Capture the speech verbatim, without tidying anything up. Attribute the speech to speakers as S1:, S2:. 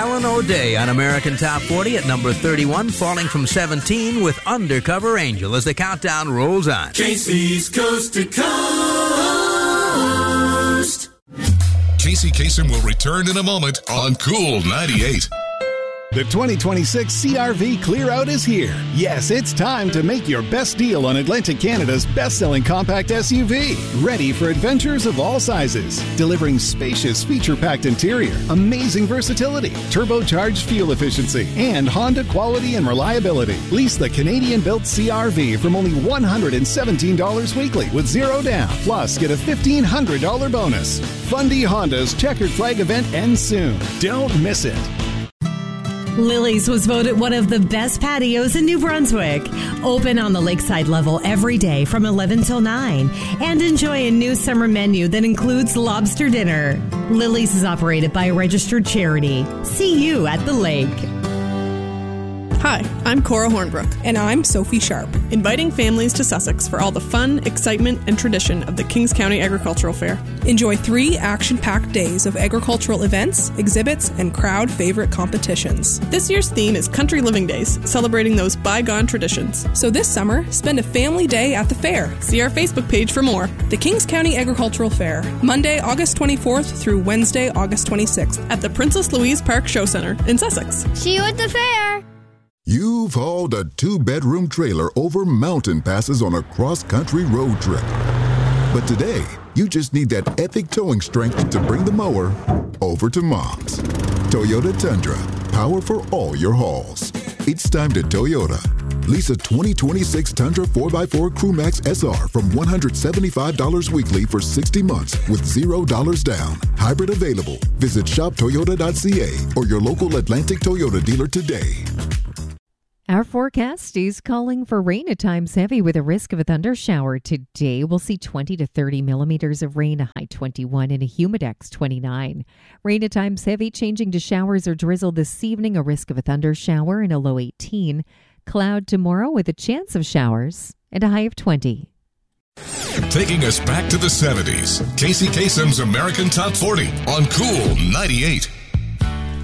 S1: Alan O'Day on American Top forty at number thirty-one, falling from seventeen with Undercover Angel as the countdown rolls on.
S2: Casey's Coast to Coast.
S3: Casey Kasem will return in a moment on Cool ninety-eight.
S4: The twenty twenty-six C R V Clear Out is here. Yes, it's time to make your best deal on Atlantic Canada's best-selling compact S U V. Ready for adventures of all sizes. Delivering spacious, feature-packed interior, amazing versatility, turbocharged fuel efficiency, and Honda quality and reliability. Lease the Canadian-built C R V from only one hundred seventeen dollars weekly with zero down. Plus, get a fifteen hundred dollars bonus. Fundy Honda's Checkered Flag event ends soon. Don't miss it.
S5: Lily's was voted one of the best patios in New Brunswick. Open on the lakeside level every day from eleven till nine. And enjoy a new summer menu that includes lobster dinner. Lily's is operated by a registered charity. See you at the lake.
S6: Hi, I'm Cora Hornbrook.
S7: And I'm Sophie Sharp.
S6: Inviting families to Sussex for all the fun, excitement, and tradition of the Kings County Agricultural Fair.
S7: Enjoy three action-packed days of agricultural events, exhibits, and crowd-favorite competitions.
S6: This year's theme is Country Living Days, celebrating those bygone traditions.
S7: So this summer, spend a family day at the fair.
S6: See our Facebook page for more.
S7: The Kings County Agricultural Fair, Monday, August twenty-fourth through Wednesday, August twenty-sixth.
S6: At the Princess Louise Park Show Center in Sussex.
S8: See you at the fair.
S9: You've hauled a two-bedroom trailer over mountain passes on a cross-country road trip. But today, you just need that epic towing strength to bring the mower over to Mom's. Toyota Tundra, power for all your hauls. It's time to Toyota. Lease a twenty twenty-six Tundra four by four Crewmax S R from one hundred seventy-five dollars weekly for sixty months with zero dollars down. Hybrid available. Visit shop toyota dot c a or your local Atlantic Toyota dealer today.
S10: Our forecast is calling for rain at times heavy with a risk of a thunder shower. Today, we'll see twenty to thirty millimeters of rain, a high twenty-one, and a humidex twenty-nine. Rain at times heavy, changing to showers or drizzle this evening, a risk of a thunder shower, and a low eighteen. Cloud tomorrow with a chance of showers, and a high of twenty.
S3: Taking us back to the seventies, Casey Kasem's American Top forty on Cool ninety-eight.